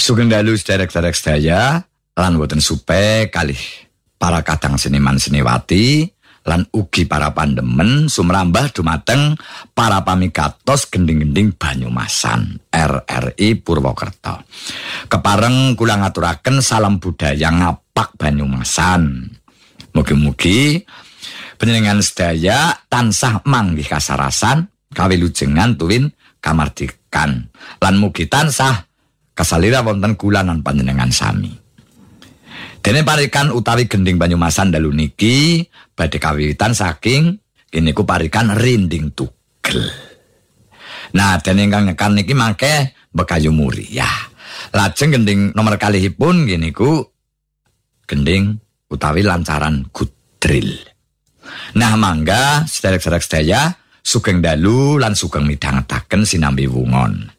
Sugeng dalu sederek-sederek sedaya lan boten supe kalih para kadang seniman seniwati lan ugi para pandemen sumrambah dumateng para pamigatos gending-gending Banyumasan RRI Purwokerto. Kepareng kula ngaturaken salam budaya ngapak Banyumasan. Mugi-mugi panjenengan sedaya tansah manggih kasarasan kawilujengan tuwin kamardikan lan mugi tansah kasalira wonten kulanan panjenengan sami. Dene parikan utawi gending Banyumasan dalu niki badhe kawiwitan saking kiniku parikan Rinding Tugel. Nah, dene ingkang nyekan niki mangke Bekayu Muryah. Lajeng gending nomor kalihipun kiniku gending utawi Lancaran Gudril. Nah, mangga sederek-sederek sedaya sugeng dalu lan sugeng midhangetaken sinambi wungon.